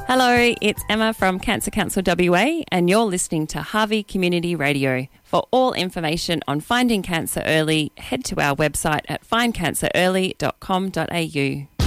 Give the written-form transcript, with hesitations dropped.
Hello, it's Emma from Cancer Council WA and you're listening to Harvey Community Radio. For all information on finding cancer early, head to our website at findcancerearly.com.au.